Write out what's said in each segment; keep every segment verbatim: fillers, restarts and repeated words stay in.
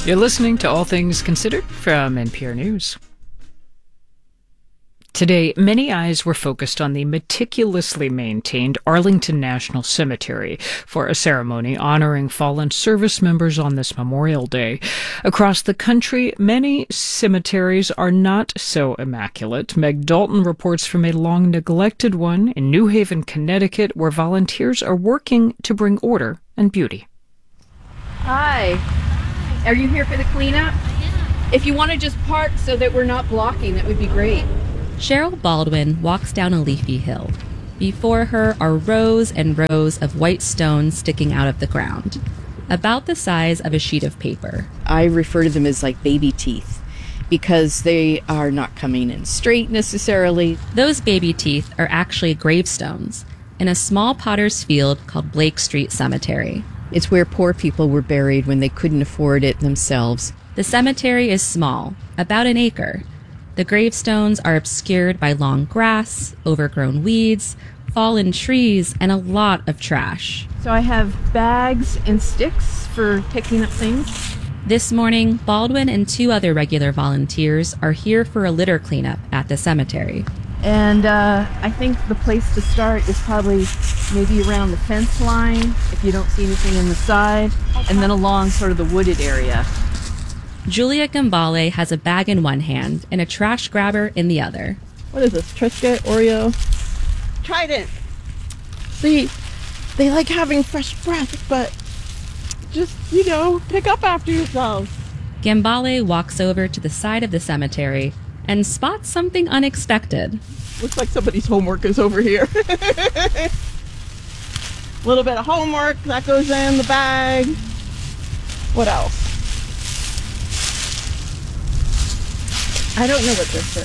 You're listening to All Things Considered from N P R News. Today, many eyes were focused on the meticulously maintained Arlington National Cemetery for a ceremony honoring fallen service members on this Memorial Day. Across the country, many cemeteries are not so immaculate. Meg Dalton reports from a long-neglected one in New Haven, Connecticut, where volunteers are working to bring order and beauty. Hi. Are you here for the cleanup? If you want to just park so that we're not blocking, that would be great. Cheryl Baldwin walks down a leafy hill. Before her are rows and rows of white stones sticking out of the ground, about the size of a sheet of paper. I refer to them as like baby teeth because they are not coming in straight necessarily. Those baby teeth are actually gravestones in a small potter's field called Blake Street Cemetery. It's where poor people were buried when they couldn't afford it themselves. The cemetery is small, about an acre. The gravestones are obscured by long grass, overgrown weeds, fallen trees, and a lot of trash. So I have bags and sticks for picking up things. This morning, Baldwin and two other regular volunteers are here for a litter cleanup at the cemetery. And uh, I think the place to start is probably maybe around the fence line, if you don't see anything in the side, and then along sort of the wooded area. Julia Gambale has a bag in one hand and a trash grabber in the other. What is this, Triscuit, Oreo? Trident! See, they like having fresh breath, but just, you know, pick up after yourselves. Gambale walks over to the side of the cemetery and spots something unexpected. Looks like somebody's homework is over here. A little bit of homework, that goes in the bag. What else? I don't know what this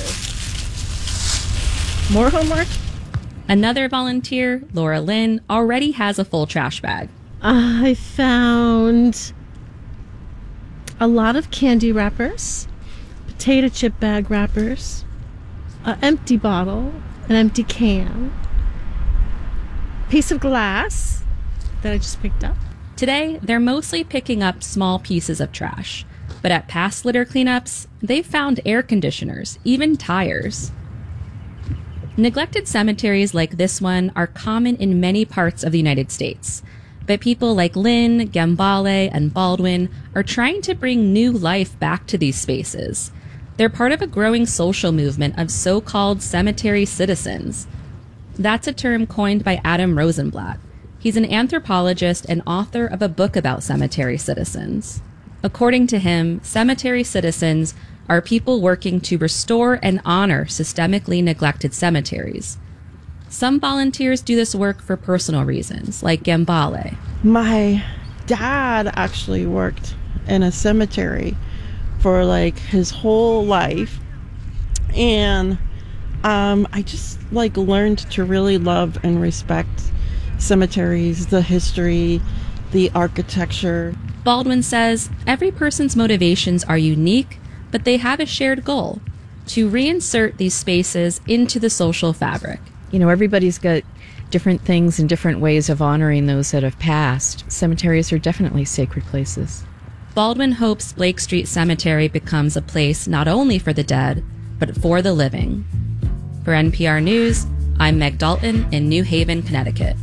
is. More homework? Another volunteer, Laura Lynn, already has a full trash bag. I found a lot of candy wrappers, potato chip bag wrappers, an empty bottle, an empty can, piece of glass that I just picked up. Today, they're mostly picking up small pieces of trash. But at past litter cleanups, they've found air conditioners, even tires. Neglected cemeteries like this one are common in many parts of the United States. But people like Lynn, Gambale, and Baldwin are trying to bring new life back to these spaces. They're part of a growing social movement of so-called cemetery citizens. That's a term coined by Adam Rosenblatt. He's an anthropologist and author of a book about cemetery citizens. According to him, cemetery citizens are people working to restore and honor systemically neglected cemeteries. Some volunteers do this work for personal reasons, like Gambale. My dad actually worked in a cemetery for like his whole life. And um, I just like learned to really love and respect cemeteries, the history, the architecture. Baldwin says every person's motivations are unique, but they have a shared goal: to reinsert these spaces into the social fabric. You know, everybody's got different things and different ways of honoring those that have passed. Cemeteries are definitely sacred places. Baldwin hopes Blake Street Cemetery becomes a place not only for the dead, but for the living. For N P R News, I'm Meg Dalton in New Haven, Connecticut.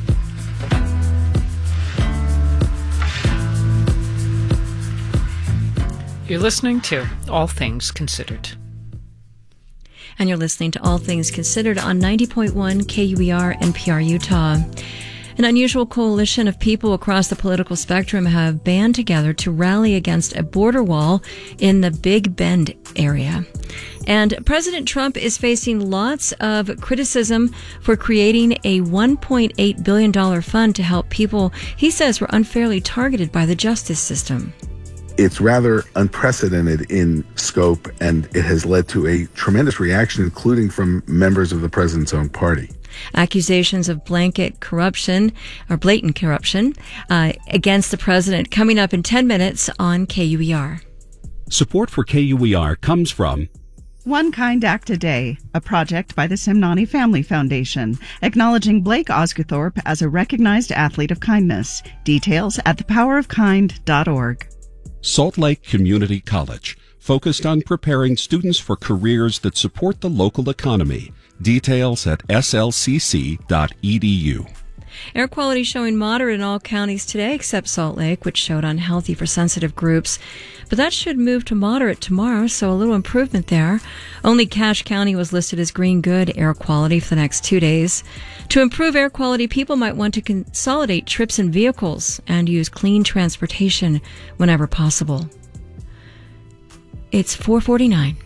You're listening to All Things Considered. And you're listening to All Things Considered on ninety point one K U E R N P R Utah. An unusual coalition of people across the political spectrum have band together to rally against a border wall in the Big Bend area. And President Trump is facing lots of criticism for creating a one point eight billion dollars fund to help people he says were unfairly targeted by the justice system. It's rather unprecedented in scope, and it has led to a tremendous reaction, including from members of the president's own party. Accusations of blanket corruption, or blatant corruption, uh, against the president coming up in ten minutes on K U E R. Support for K U E R comes from One Kind Act a Day, a project by the Simnani Family Foundation, acknowledging Blake Osguthorpe as a recognized athlete of kindness. Details at the power of kind dot org. Salt Lake Community College, focused on preparing students for careers that support the local economy. Details at s l c c dot e d u. Air quality showing moderate in all counties today except Salt Lake, which showed unhealthy for sensitive groups. But that should move to moderate tomorrow, so a little improvement there. Only Cache County was listed as green good air quality for the next two days. To improve air quality, people might want to consolidate trips in vehicles and use clean transportation whenever possible. It's four forty-nine.